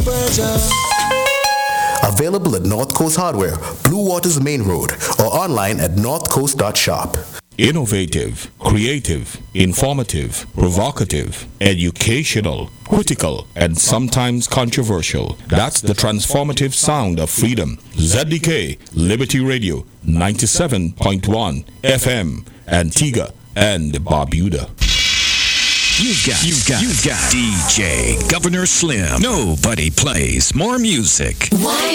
Available at North Coast Hardware, Blue Waters Main Road, or online at northcoast.shop. Innovative, creative, informative, provocative, educational, critical, and sometimes controversial. That's the transformative sound of freedom. ZDK, Liberty Radio, 97.1 FM, Antigua and Barbuda. You've got DJ Governor Slim. Nobody plays more music. Why